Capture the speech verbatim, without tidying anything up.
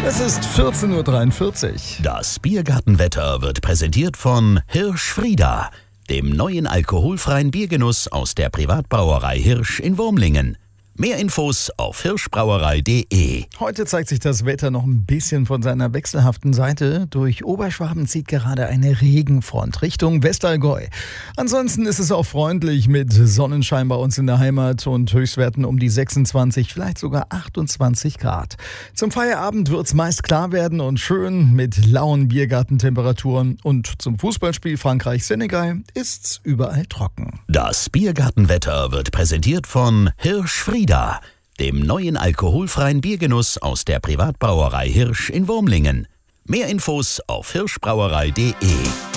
Es ist vierzehn Uhr dreiundvierzig. Das Biergartenwetter wird präsentiert von Hirsch Frieda, dem neuen alkoholfreien Biergenuss aus der Privatbrauerei Hirsch in Wurmlingen. Mehr Infos auf hirschbrauerei punkt de. Heute zeigt sich das Wetter noch ein bisschen von seiner wechselhaften Seite. Durch Oberschwaben zieht gerade eine Regenfront Richtung Westallgäu. Ansonsten ist es auch freundlich mit Sonnenschein bei uns in der Heimat und Höchstwerten um die sechsundzwanzig, vielleicht sogar achtundzwanzig Grad. Zum Feierabend wird es meist klar werden und schön mit lauen Biergartentemperaturen. Und zum Fußballspiel Frankreich-Senegal ist's überall trocken. Das Biergartenwetter wird präsentiert von Hirsch Frieda, dem neuen alkoholfreien Biergenuss aus der Privatbrauerei Hirsch in Wurmlingen. Mehr Infos auf hirschbrauerei punkt de.